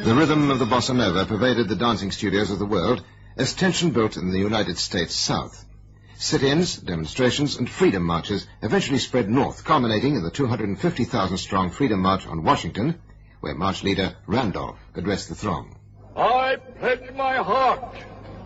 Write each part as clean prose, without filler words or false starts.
The rhythm of the bossa nova pervaded the dancing studios of the world as tension built in the United States South. Sit-ins, demonstrations, and freedom marches eventually spread north, culminating in the 250,000-strong Freedom March on Washington, where March leader Randolph addressed the throng. I pledge my heart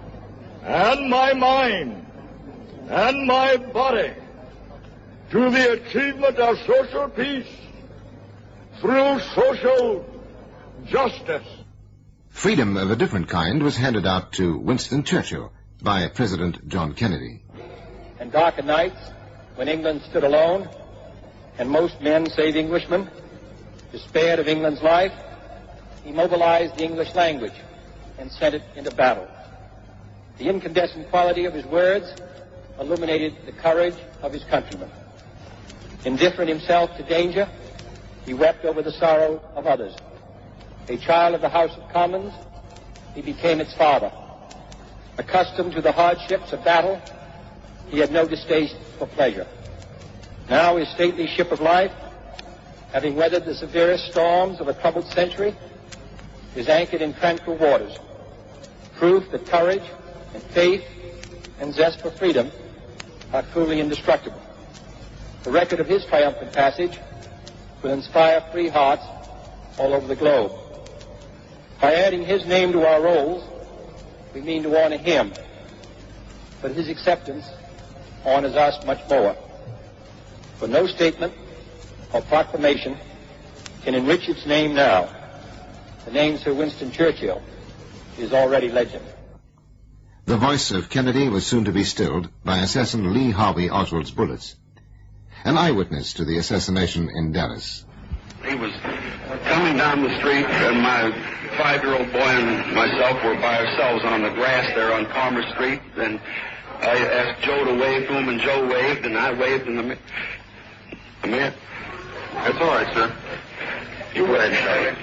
and my mind and my body to the achievement of social peace through social justice. Freedom of a different kind was handed out to Winston Churchill by President John Kennedy. And darker nights, when England stood alone, and most men, save Englishmen, despaired of England's life, he mobilized the English language and sent it into battle. The incandescent quality of his words illuminated the courage of his countrymen. Indifferent himself to danger, he wept over the sorrow of others. A child of the House of Commons, he became its father. Accustomed to the hardships of battle, he had no distaste for pleasure. Now his stately ship of life, having weathered the severest storms of a troubled century, is anchored in tranquil waters, proof that courage and faith and zest for freedom are truly indestructible. The record of his triumphant passage will inspire free hearts all over the globe. By adding his name to our rolls, we mean to honor him, but his acceptance honors us much more. For no statement or proclamation can enrich its name now. The name Sir Winston Churchill is already legend. The voice of Kennedy was soon to be stilled by assassin Lee Harvey Oswald's bullets. An eyewitness to the assassination in Dallas. He was coming down the street, and my 5-year-old boy and myself were by ourselves on the grass there on Commerce Street, and I asked Joe to wave to him, and Joe waved, and I waved, and the man... That's all right, sir. You go ahead,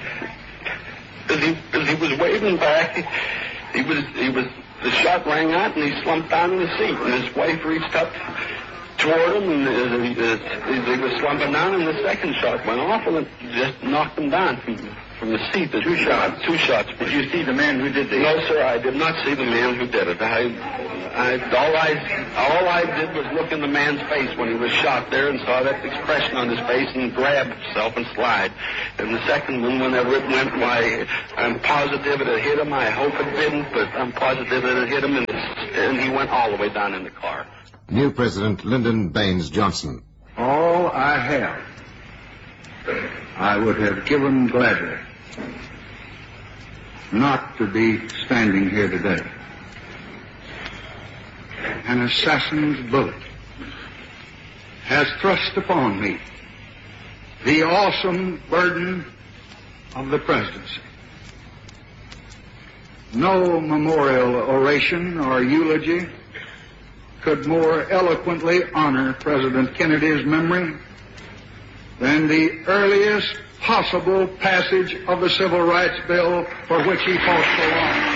Charlie. As he was waving back, the shot rang out, and he slumped down in the seat, and his wife reached up toward him, and as he was slumping down, and the second shot went off, and it just knocked him down from the seat. Two shots. Did you see the man who did this? No, sir, I did not see the man who did it. All I did was look in the man's face when he was shot there and saw that expression on his face and grab himself and slide. And the second one, whenever it went, why, I'm positive it had hit him. I hope it didn't, but I'm positive it had hit him, and he went all the way down in the car. New President Lyndon Baines Johnson. All I have, I would have given gladly not to be standing here today. An assassin's bullet has thrust upon me the awesome burden of the presidency. No memorial oration or eulogy could more eloquently honor President Kennedy's memory than the earliest possible passage of the Civil Rights Bill for which he fought so long.